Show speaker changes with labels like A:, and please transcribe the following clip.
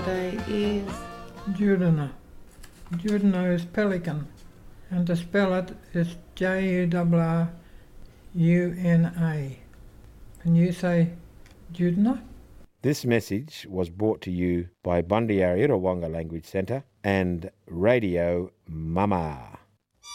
A: today is
B: Judina. Judina is pelican, and to spell it is Jurruna. Can you say Judina?
C: This message was brought to you by Bundyarya Wonga Language Centre and Radio Mama.